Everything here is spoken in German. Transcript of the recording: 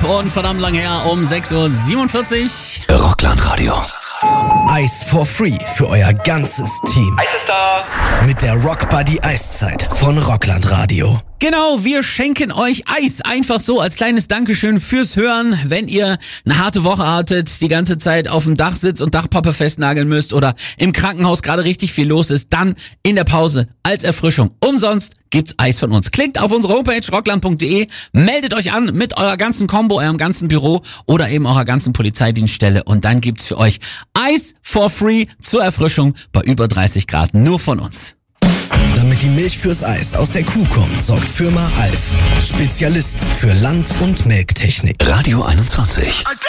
Up und verdammt lang her um 6:47 Uhr. Rockland Radio. Eis for free für euer ganzes Team. Eis ist da. Mit der Rock Buddy Eiszeit von Rockland Radio. Genau, wir schenken euch Eis. Einfach so als kleines Dankeschön fürs Hören. Wenn ihr eine harte Woche hattet, die ganze Zeit auf dem Dach sitzt und Dachpappe festnageln müsst oder im Krankenhaus gerade richtig viel los ist, dann in der Pause als Erfrischung umsonst gibt's Eis von uns. Klickt auf unsere Homepage rockland.de, meldet euch an mit eurer ganzen Combo, eurem ganzen Büro oder eben eurer ganzen Polizeidienststelle und dann gibt's für euch Eis for free zur Erfrischung bei über 30 Grad. Nur von uns. Damit die Milch fürs Eis aus der Kuh kommt, sorgt Firma Alf. Spezialist für Land- und Melktechnik. Radio 21.